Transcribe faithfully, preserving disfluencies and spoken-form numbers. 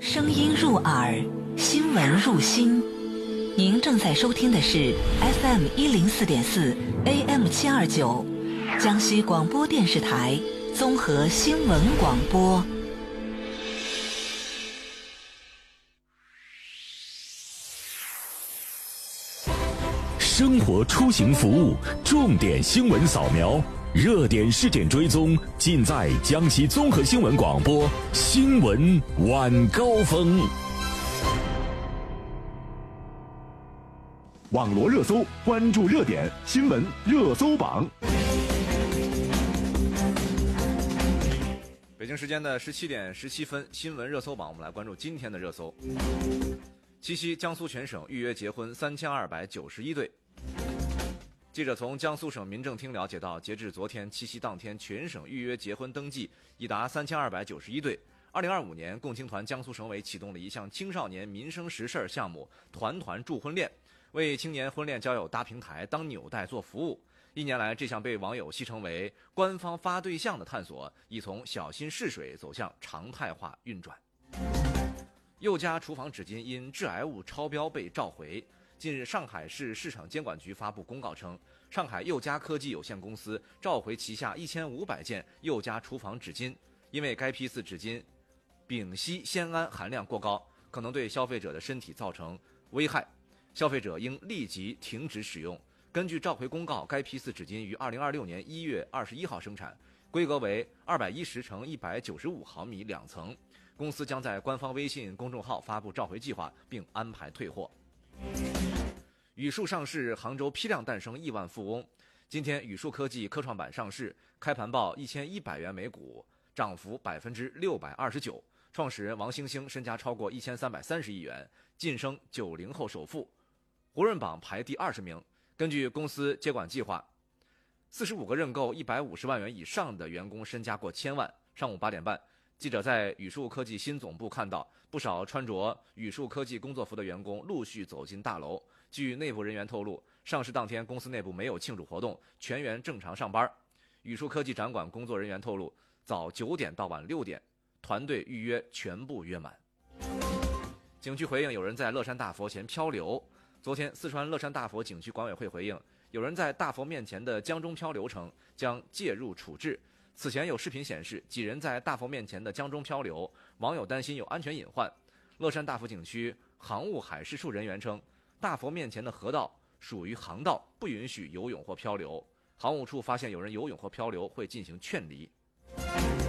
声音入耳，新闻入心。您正在收听的是 F M 一零四点四 A M 七二九，江西广播电视台综合新闻广播。 生活出行服务重点新闻扫描，热点事件追踪，尽在江西综合新闻广播新闻晚高峰。 网罗热搜，关注热点，新闻热搜榜。 北京时间的十七点十七分，新闻热搜榜，我们来关注今天的热搜。七夕，江苏全省预约结婚三千二百九十一对。记者从江苏省民政厅了解到，截至昨天七夕当天，全省预约结婚登记已达三千二百九十一对。二零二五年，共青团江苏省委启动了一项青少年民生实事项目“团团助婚恋”，为青年婚恋交友搭平台、当纽带做服务。一年来，这项被网友戏称为“官方发对象”的探索，已从小心试水走向常态化运转。佑家厨房纸巾因致癌物超标被召回。近日，上海市市场监管局发布公告称，上海佑家科技有限公司召回旗下一千五百件佑家厨房纸巾，因为该批次纸巾丙烯酰胺含量过高，可能对消费者的身体造成危害，消费者应立即停止使用。根据召回公告，该批次纸巾于二零二六年一月二十一号生产，规格为二百一十乘一百九十五毫米两层。公司将在官方微信公众号发布召回计划，并安排退货。宇树上市，杭州批量诞生亿万富翁。今天，宇树科技科创板上市，开盘报一千一百元每股，涨幅百分之六百二十九。创始人王兴兴身家超过一千三百三十亿元，晋升九零后首富。胡润榜排第二十名。根据公司接管计划，四十五个认购一百五十万元以上的员工身家过千万。上午八点半，记者在宇树科技新总部看到，不少穿着宇树科技工作服的员工陆续走进大楼。据内部人员透露，上市当天公司内部没有庆祝活动，全员正常上班。宇树科技展馆工作人员透露，早九点到晚六点，团队预约全部约满。景区回应有人在乐山大佛前漂流。昨天，四川乐山大佛景区管委会回应，有人在大佛面前的江中漂流称将介入处置。此前有视频显示几人在大佛面前的江中漂流，网友担心有安全隐患。乐山大佛景区航务海事处人员称，大佛面前的河道属于航道，不允许游泳或漂流。航务处发现有人游泳或漂流，会进行劝离。